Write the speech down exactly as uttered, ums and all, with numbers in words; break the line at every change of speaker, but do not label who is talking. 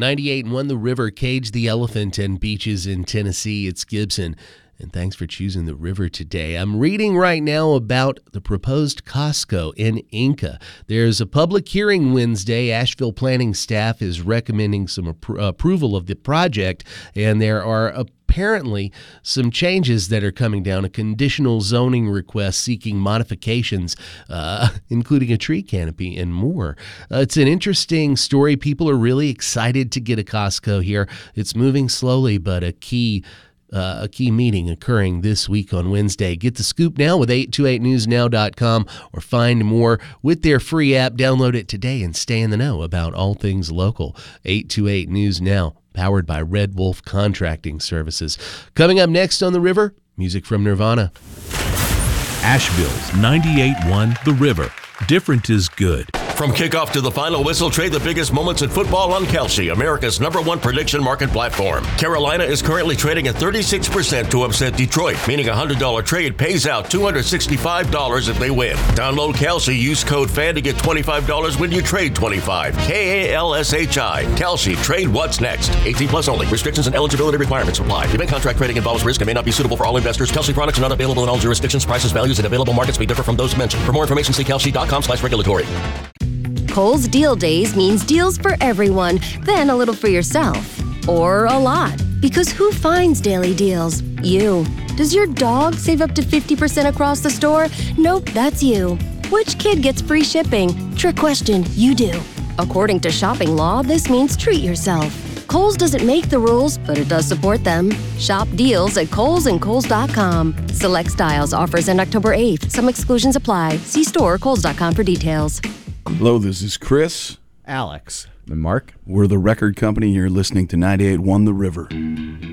ninety-eight point one The River, Cage the Elephant, and Beaches in Tennessee. It's Gibson. And thanks for choosing the river today. I'm reading right now about the proposed Costco in Inca. There's a public hearing Wednesday. Asheville planning staff is recommending some appro- approval of the project, and there are apparently some changes that are coming down, a conditional zoning request seeking modifications, uh, including a tree canopy and more. Uh, it's an interesting story. People are really excited to get a Costco here. It's moving slowly, but a key Uh, a key meeting occurring this week on Wednesday. Get the scoop now with eight two eight news now dot com or find more with their free app. Download it today and stay in the know about all things local. eight two eight News Now, powered by Red Wolf Contracting Services. Coming up next on The River, music from Nirvana.
Asheville's ninety-eight point one The River. Different is good.
From kickoff to the final whistle, trade the biggest moments in football on Kalshi, America's number one prediction market platform. Carolina is currently trading at thirty-six percent to upset Detroit, meaning a one hundred dollars trade pays out two hundred sixty-five dollars if they win. Download Kalshi, use code FAN to get twenty-five dollars when you trade twenty-five. K A L S H I. Kalshi, trade what's next. eighteen plus only. Restrictions and eligibility requirements apply. Event contract trading involves risk and may not be suitable for all investors. Kalshi products are not available in all jurisdictions. Prices, values, and available markets may differ from those mentioned. For more information, see kalshi dot com slash regulatory.
Kohl's Deal Days means deals for everyone, then a little for yourself. Or a lot. Because who finds daily deals? You. Does your dog save up to fifty percent across the store? Nope, that's you. Which kid gets free shipping? Trick question, you do. According to shopping law, this means treat yourself. Kohl's doesn't make the rules, but it does support them. Shop deals at Kohl's and Kohl's dot com. Select styles, offers end October eighth. Some exclusions apply. See store or Kohl's dot com for details.
Hello, this is Chris.
Alex. And Mark.
We're the record company. You're listening to ninety-eight point one The River.